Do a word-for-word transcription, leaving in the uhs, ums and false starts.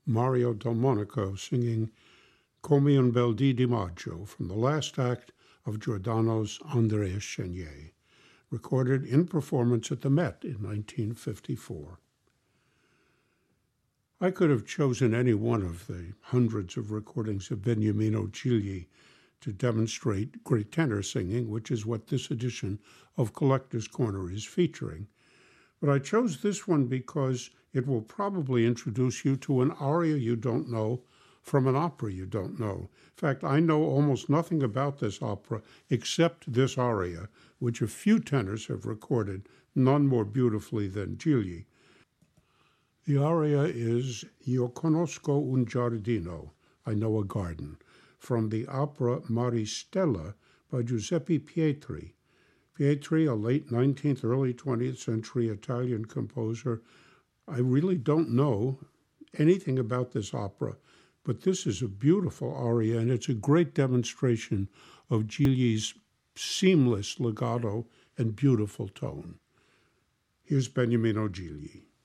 Mario Delmonico singing Come un bel dì di maggio from the last act of Giordano's Andrea Chenier, recorded in performance at the Met in nineteen fifty-four. I could have chosen any one of the hundreds of recordings of Beniamino Gigli to demonstrate great tenor singing, which is what this edition of Collector's Corner is featuring. But I chose this one because it will probably introduce you to an aria you don't know from an opera you don't know. In fact, I know almost nothing about this opera except this aria, which a few tenors have recorded, none more beautifully than Gigli. The aria is Io conosco un giardino, I know a garden, from the opera Maristella by Giuseppe Pietri. Pietri, a late nineteenth, early twentieth century Italian composer. I really don't know anything about this opera, but this is a beautiful aria, and it's a great demonstration of Gigli's seamless legato and beautiful tone. Here's Beniamino Gigli.